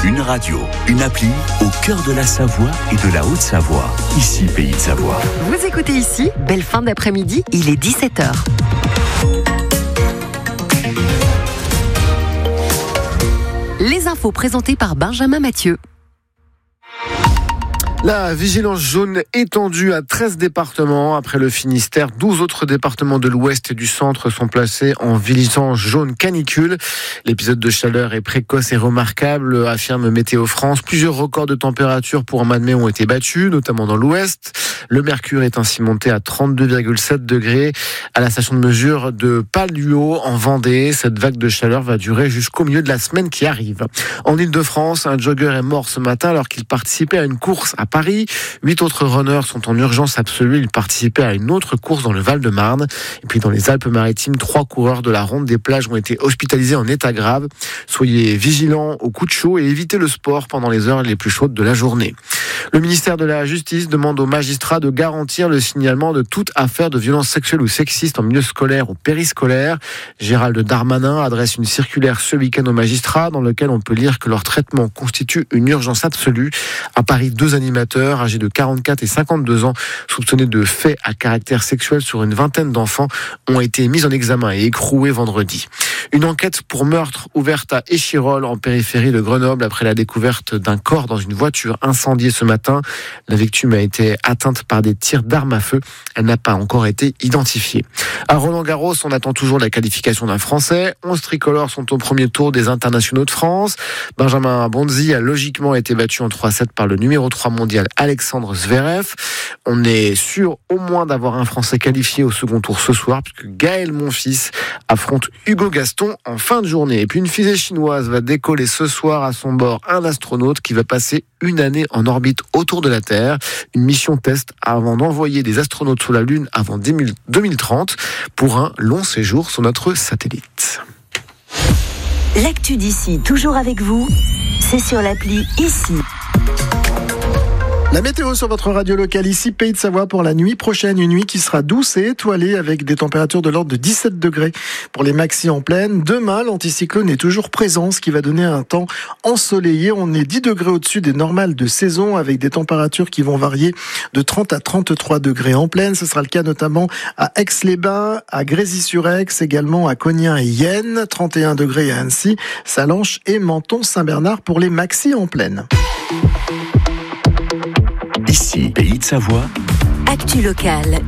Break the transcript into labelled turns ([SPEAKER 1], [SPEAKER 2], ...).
[SPEAKER 1] Une radio, une appli au cœur de la Savoie et de la Haute-Savoie. Ici, Pays de Savoie.
[SPEAKER 2] Vous écoutez ici, belle fin d'après-midi, il est 17h. Les infos présentées par Benjamin Mathieu.
[SPEAKER 3] La vigilance jaune étendue à 13 départements. Après le Finistère, 12 autres départements de l'Ouest et du Centre sont placés en vigilance jaune canicule. L'épisode de chaleur est précoce et remarquable, affirme Météo France. Plusieurs records de température pour un mois de mai ont été battus, notamment dans l'Ouest. Le mercure est ainsi monté à 32,7 degrés à la station de mesure de Palluau en Vendée. Cette vague de chaleur va durer jusqu'au milieu de la semaine qui arrive. En Ile-de-France, un jogger est mort ce matin alors qu'il participait à une course à Paris. 8 autres runners sont en urgence absolue. Ils participaient à une autre course dans le Val-de-Marne. Et puis dans les Alpes-Maritimes, 3 coureurs de la Ronde des Plages ont été hospitalisés en état grave. Soyez vigilants aux coups de chaud et évitez le sport pendant les heures les plus chaudes de la journée. Le ministère de la Justice demande aux magistrats de garantir le signalement de toute affaire de violence sexuelle ou sexiste en milieu scolaire ou périscolaire. Gérald Darmanin adresse une circulaire ce week-end aux magistrats dans lequel on peut lire que leur traitement constitue une urgence absolue. À Paris, 2 animateurs âgés de 44 et 52 ans soupçonnés de faits à caractère sexuel sur une vingtaine d'enfants ont été mis en examen et écroués vendredi. Une enquête pour meurtre ouverte à Échirolles en périphérie de Grenoble après la découverte d'un corps dans une voiture incendiée ce matin. La victime a été atteinte par des tirs d'armes à feu. Elle n'a pas encore été identifiée. À Roland-Garros, on attend toujours la qualification d'un Français. 11 tricolores sont au premier tour des internationaux de France. Benjamin Bonzi a logiquement été battu en 3-7 par le numéro 3 mondial Alexandre Zverev. On est sûr au moins d'avoir un Français qualifié au second tour ce soir puisque Gaël Monfils affronte Hugo Gaston en fin de journée. Et puis une fusée chinoise va décoller ce soir, à son bord un astronaute qui va passer une année en orbite autour de la Terre. Une mission test avant d'envoyer des astronautes sur la Lune avant 2030 pour un long séjour sur notre satellite.
[SPEAKER 4] L'actu d'ici, toujours avec vous, c'est sur l'appli Ici.
[SPEAKER 5] La météo sur votre radio locale ici, Pays de Savoie pour la nuit prochaine. Une nuit qui sera douce et étoilée avec des températures de l'ordre de 17 degrés pour les maxis en plaine. Demain, l'anticyclone est toujours présent, ce qui va donner un temps ensoleillé. On est 10 degrés au-dessus des normales de saison avec des températures qui vont varier de 30 à 33 degrés en plaine. Ce sera le cas notamment à Aix-les-Bains, à Grésy-sur-Aix, également à Cognin et Yenne. 31 degrés à Annecy, Salanches et Menton-Saint-Bernard pour les maxis en plaine.
[SPEAKER 1] Ici, Pays de Savoie.
[SPEAKER 4] Actu locale.